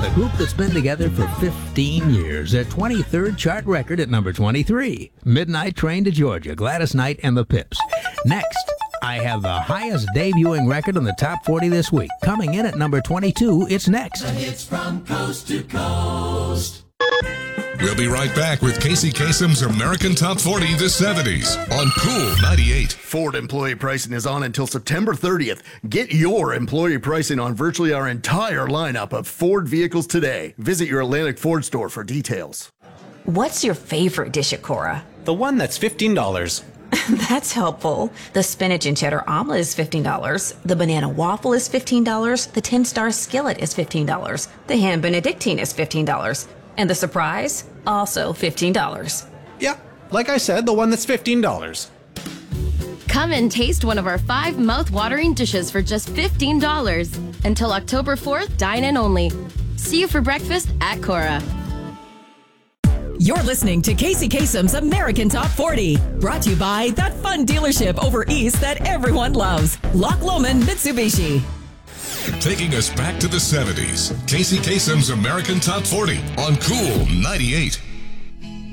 a group that's been together for 15 years. Their 23rd chart record at number 23. Midnight Train to Georgia, Gladys Knight and the Pips. Next, I have the highest debuting record in the top 40 this week. Coming in at number 22, it's Next. The hits from coast to coast. We'll be right back with Casey Kasem's American Top 40 the 70s on Cool 98. Ford employee pricing is on until September 30th. Get your employee pricing on virtually our entire lineup of Ford vehicles today. Visit your Atlantic Ford store for details. What's your favorite dish at Cora? The one that's $15. That's helpful. The spinach and cheddar omelet is $15. The banana waffle is $15. The 10-star skillet is $15. The ham benedictine is $15. And the surprise, also $15. Yeah, like I said, the one that's $15. Come and taste one of our 5 mouth-watering dishes for just $15. Until October 4th, dine in only. See you for breakfast at Cora. You're listening to Casey Kasem's American Top 40. Brought to you by that fun dealership over east that everyone loves. Loch Lomond Mitsubishi. Taking us back to the 70s, Casey Kasem's American Top 40 on Cool 98.